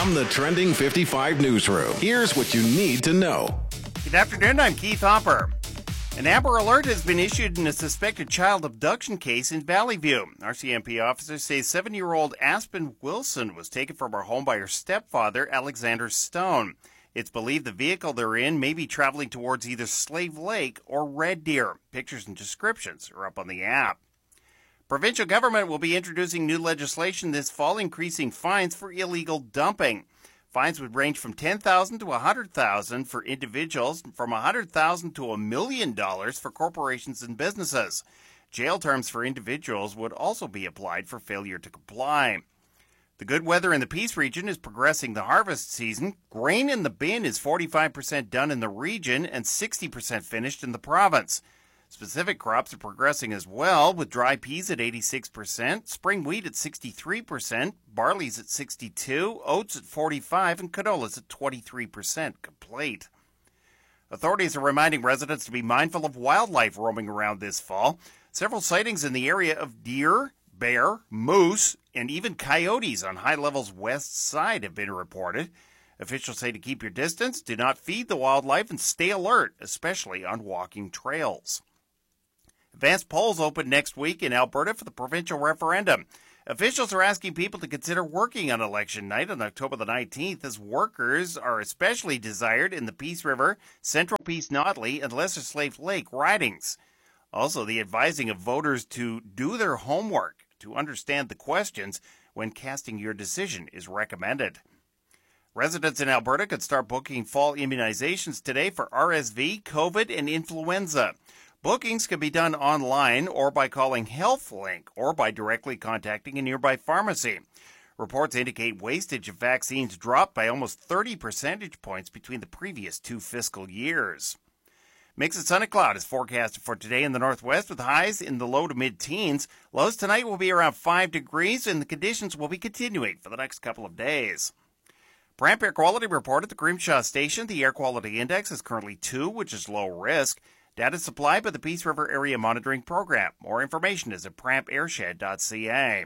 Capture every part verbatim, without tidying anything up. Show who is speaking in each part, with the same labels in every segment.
Speaker 1: From the Trending fifty-five newsroom, here's what you need to know.
Speaker 2: Good afternoon, I'm Keith Hopper. An Amber Alert has been issued in a suspected child abduction case in Valley View. R C M P officers say seven-year-old Aspen Wilson was taken from her home by her stepfather, Alexander Stone. It's believed the vehicle they're in may be traveling towards either Slave Lake or Red Deer. Pictures and descriptions are up on the app. Provincial government will be introducing new legislation this fall increasing fines for illegal dumping. Fines would range from ten thousand dollars to one hundred thousand dollars for individuals, from one hundred thousand dollars to a million dollars for corporations and businesses. Jail terms for individuals would also be applied for failure to comply. The good weather in the Peace region is progressing the harvest season. Grain in the bin is forty-five percent done in the region and sixty percent finished in the province. Specific crops are progressing as well, with dry peas at eighty-six percent, spring wheat at sixty-three percent, barley's at sixty-two percent, oats at forty-five percent, and canola's at twenty-three percent complete. Authorities are reminding residents to be mindful of wildlife roaming around this fall. Several sightings in the area of deer, bear, moose, and even coyotes on High Level's west side have been reported. Officials say to keep your distance, do not feed the wildlife, and stay alert, especially on walking trails. Advanced polls open next week in Alberta for the provincial referendum. Officials are asking people to consider working on election night on October the nineteenth, as workers are especially desired in the Peace River, Central Peace Notley, and Lesser Slave Lake ridings. Also, the advising of voters to do their homework to understand the questions when casting your decision is recommended. Residents in Alberta could start booking fall immunizations today for R S V, COVID, and influenza. Bookings can be done online or by calling HealthLink or by directly contacting a nearby pharmacy. Reports indicate wastage of vaccines dropped by almost thirty percentage points between the previous two fiscal years. Mix of sun and cloud is forecasted for today in the northwest with highs in the low to mid-teens. Lows tonight will be around five degrees, and the conditions will be continuing for the next couple of days. Pramp Air Quality Report at the Grimshaw Station. The air quality index is currently two, which is low risk. Data supplied by the Peace River Area Monitoring Program. More information is at pramp airshed dot c a.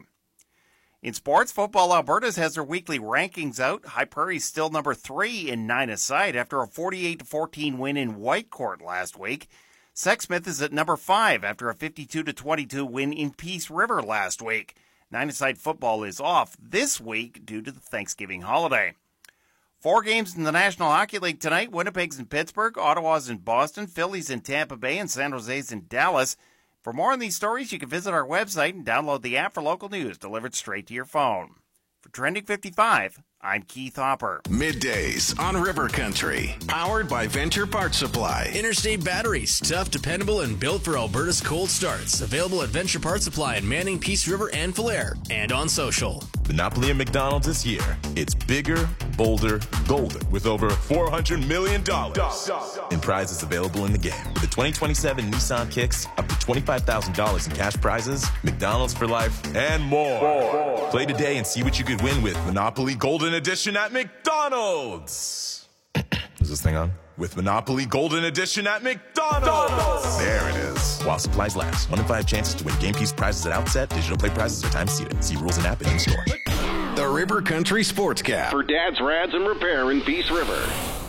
Speaker 2: In sports, Football Alberta has their weekly rankings out. High Prairie's still number three in nine-a-side after a forty-eight to fourteen win in Whitecourt last week. Sexsmith is at number five after a fifty-two to twenty-two win in Peace River last week. Nine-a-side football is off this week due to the Thanksgiving holiday. Four games in the National Hockey League tonight. Winnipeg's in Pittsburgh, Ottawa's in Boston, Philly's in Tampa Bay, and San Jose's in Dallas. For more on these stories, you can visit our website and download the app for local news delivered straight to your phone. For Trending fifty-five, I'm Keith Hopper.
Speaker 1: Middays on River Country, powered by Venture Parts Supply.
Speaker 3: Interstate batteries, tough, dependable, and built for Alberta's cold starts. Available at Venture Parts Supply in Manning, Peace River, and Falher, and on social.
Speaker 4: Monopoly at McDonald's this year. It's bigger, bolder, golden, with over four hundred million dollars in prizes available in the game. With the twenty twenty-seven Nissan Kicks, up to twenty-five thousand dollars in cash prizes, McDonald's for life, and more. more. Play today and see what you could win with Monopoly Golden Edition at McDonald's. Is this thing on? With Monopoly Golden Edition at McDonald's. There it is. While supplies last. One in five chances to win game piece prizes at outset. Digital play prizes are time seated. See rules and app and in store.
Speaker 1: The River Country Sports Cap.
Speaker 5: For Dad's Rads and Repair in Peace River.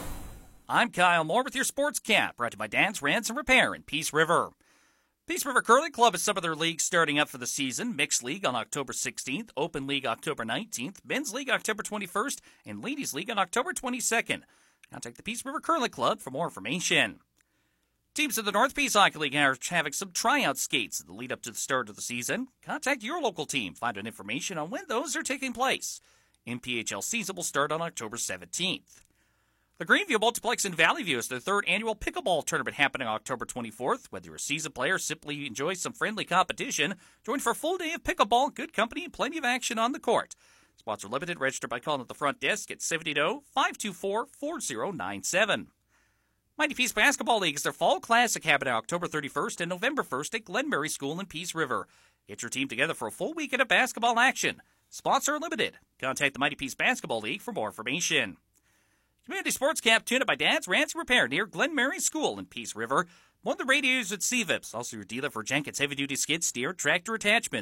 Speaker 6: I'm Kyle Moore with your Sports Cap, brought to you by Dad's Rads and Repair in Peace River. Peace River Curling Club has some of their leagues starting up for the season. Mixed League on October sixteenth, Open League October nineteenth, Men's League October twenty-first, and Ladies League on October twenty-second. Contact the Peace River Curling Club for more information. Teams in the North Peace Hockey League are having some tryout skates in the lead up to the start of the season. Contact your local team. Find out information on when those are taking place. M P H L season will start on October seventeenth. The Greenview Multiplex in Valley View is their third annual pickleball tournament happening October twenty-fourth. Whether you're a seasoned player or simply enjoy some friendly competition, join for a full day of pickleball, good company, and plenty of action on the court. Spots are limited. Register by calling at the front desk at seven eight zero, five two four, four zero nine seven. Mighty Peace Basketball League is their Fall Classic happening October thirty-first and November first at Glenmary School in Peace River. Get your team together for a full weekend of basketball action. Spots are limited. Contact the Mighty Peace Basketball League for more information. Community Sports Cap tuned by Dad's Ranch Repair near Glenmary School in Peace River. One of the radiators at C V I Ps, also your dealer for Jenkins heavy-duty skid steer tractor attachments.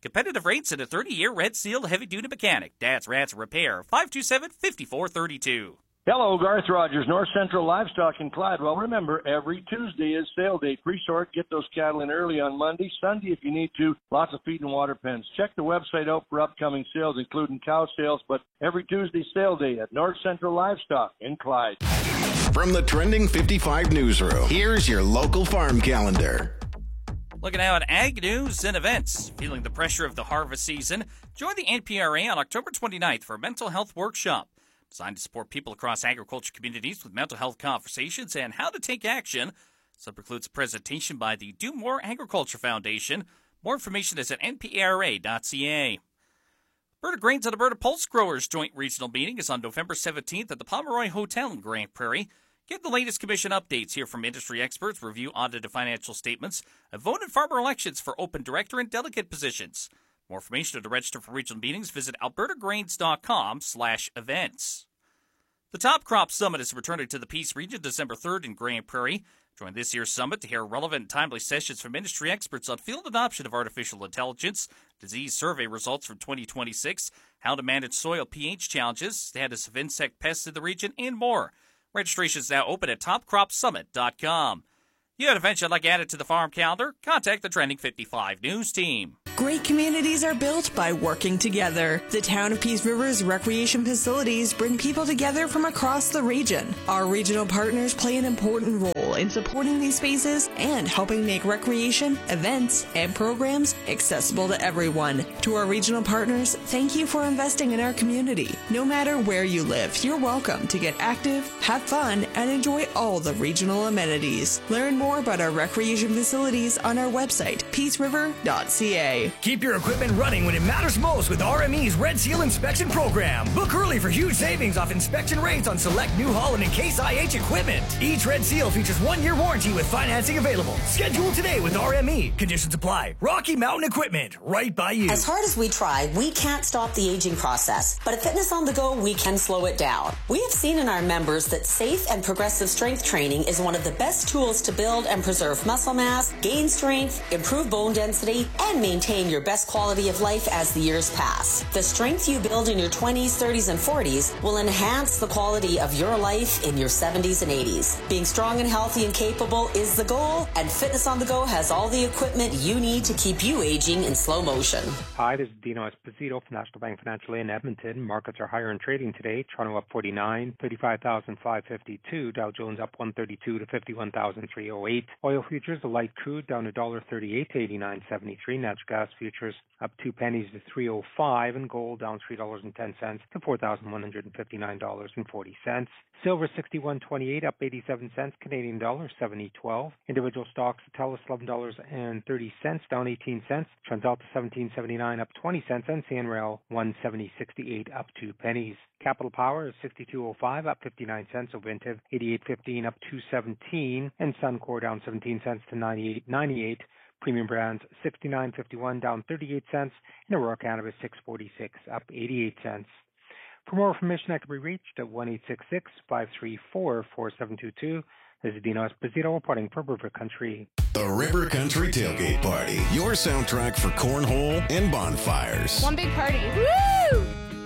Speaker 6: Competitive rates and a thirty-year Red Seal heavy-duty mechanic. Dad's Ransom Repair, five two seven, five four three two.
Speaker 7: Hello, Garth Rogers, North Central Livestock in Clyde. Well, remember, every Tuesday is sale day. Pre-sort, get those cattle in early on Monday. Sunday, if you need to, lots of feed and water pens. Check the website out for upcoming sales, including cow sales, but every Tuesday sale day at North Central Livestock in Clyde.
Speaker 1: From the Trending fifty-five newsroom, here's your local farm calendar.
Speaker 6: Looking now at ag news and events. Feeling the pressure of the harvest season? Join the N P R A on October twenty-ninth for a mental health workshop designed to support people across agriculture communities with mental health conversations and how to take action. This includes a presentation by the Do More Agriculture Foundation. More information is at N P R A dot C A. Alberta Grains and Alberta Pulse Growers Joint Regional Meeting is on November seventeenth at the Pomeroy Hotel in Grand Prairie. Get the latest commission updates, hear from industry experts, review audited financial statements, and vote in farmer elections for open director and delegate positions. More information to register for regional meetings, visit alberta grains dot com slash events. The Top Crop Summit is returning to the Peace Region December third in Grand Prairie. Join this year's summit to hear relevant and timely sessions from industry experts on field adoption of artificial intelligence, disease survey results from twenty twenty-six, how to manage soil pH challenges, status of insect pests in the region, and more. Registration is now open at top crop summit dot com. You had events you'd like added to the farm calendar? Contact the Trending fifty-five News team.
Speaker 8: Great communities are built by working together. The town of Peace River's recreation facilities bring people together from across the region. Our regional partners play an important role in supporting these spaces and helping make recreation, events, and programs accessible to everyone. To our regional partners, thank you for investing in our community. No matter where you live, you're welcome to get active, have fun, and enjoy all the regional amenities. Learn more about our recreation facilities on our website, peace river dot c a.
Speaker 9: Keep your equipment running when it matters most with R M E's Red Seal Inspection Program. Book early for huge savings off inspection rates on select New Holland and Case I H equipment. Each Red Seal features one-year warranty with financing available. Schedule today with R M E. Conditions apply. Rocky Mountain Equipment, right by you.
Speaker 10: As hard as we try, we can't stop the aging process. But at Fitness on the Go, we can slow it down. We have seen in our members that safe and progressive strength training is one of the best tools to build and preserve muscle mass, gain strength, improve bone density, and maintain your best quality of life as the years pass. The strength you build in your twenties, thirties, and forties will enhance the quality of your life in your seventies and eighties. Being strong and healthy and capable is the goal, and Fitness on the Go has all the equipment you need to keep you aging in slow motion.
Speaker 11: Hi, this is Dino Esposito from National Bank Financial in Edmonton. Markets are higher in trading today. Toronto up forty-nine, thirty-five thousand five hundred fifty-two. Dow Jones up one thirty-two to fifty-one thousand three hundred eight. Oil futures, the light crude down one dollar thirty-eight to eighty-nine seventy-three. Natural gas futures up two pennies to three oh five, and gold down three dollars and ten cents to four thousand one hundred fifty-nine dollars and forty cents. Silver sixty-one twenty-eight up eighty-seven cents. Canadian dollar seventy twelve. Individual stocks, TELUS eleven dollars and thirty cents down eighteen cents. TransAlta seventeen seventy-nine up twenty cents, and CNRail one seventy sixty-eight up two pennies. Capital Power is sixty-two oh five up fifty-nine cents. Ovintiv eighty-eight fifteen up two seventeen, and Suncor down seventeen cents to ninety-eight ninety-eight. Premium Brands sixty-nine fifty-one down thirty-eight cents, and Aurora Cannabis six forty-six up eighty-eight cents. For more information, I can be reached at one eight six six, five three four, four seven two two. This is Dino Esposito reporting for River Country.
Speaker 1: The River Country Tailgate Party, your soundtrack for cornhole and bonfires.
Speaker 12: One big party. Woo!